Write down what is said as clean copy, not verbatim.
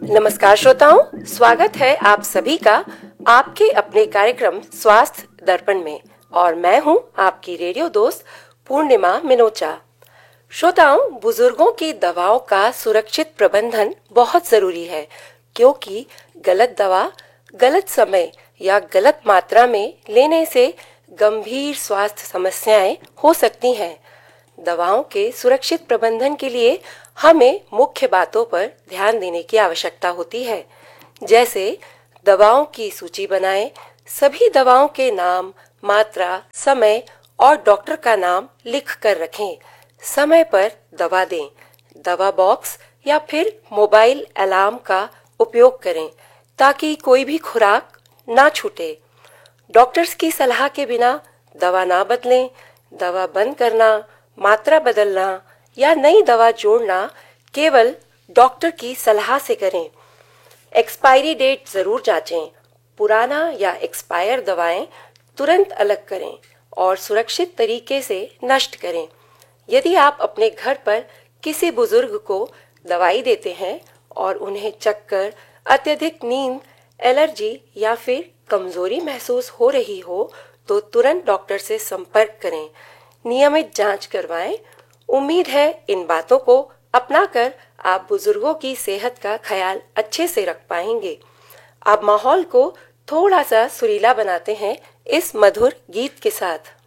नमस्कार श्रोताओं, स्वागत है आप सभी का आपके अपने कार्यक्रम स्वास्थ्य दर्पण में। और मैं हूं आपकी रेडियो दोस्त पूर्णिमा मिनोचा। श्रोताओं, बुजुर्गों की दवाओं का सुरक्षित प्रबंधन बहुत जरूरी है, क्योंकि गलत दवा गलत समय या गलत मात्रा में लेने से गंभीर स्वास्थ्य समस्याएं हो सकती हैं। दवाओं के सुरक्षित प्रबंधन के लिए हमें मुख्य बातों पर ध्यान देने की आवश्यकता होती है, जैसे दवाओं की सूची बनाएं, सभी दवाओं के नाम, मात्रा, समय और डॉक्टर का नाम लिख कर रखें। समय पर दवा दें। दवा बॉक्स या फिर मोबाइल अलार्म का उपयोग करें ताकि कोई भी खुराक ना छूटे। डॉक्टर्स की सलाह के बिना दवा ना बदलें। दवा बंद करना, मात्रा बदलना या नई दवा जोड़ना केवल डॉक्टर की सलाह से करें। एक्सपायरी डेट जरूर जांचें। पुराना या एक्सपायर दवाएं तुरंत अलग करें और सुरक्षित तरीके से नष्ट करें। यदि आप अपने घर पर किसी बुजुर्ग को दवाई देते हैं और उन्हें चक्कर, अत्यधिक नींद, एलर्जी या फिर कमजोरी महसूस हो रही हो, तो तुरंत डॉक्टर से संपर्क करें। नियमित जांच करवाएं। उम्मीद है इन बातों को अपनाकर आप बुजुर्गों की सेहत का ख्याल अच्छे से रख पाएंगे। अब माहौल को थोड़ा सा सुरीला बनाते हैं इस मधुर गीत के साथ।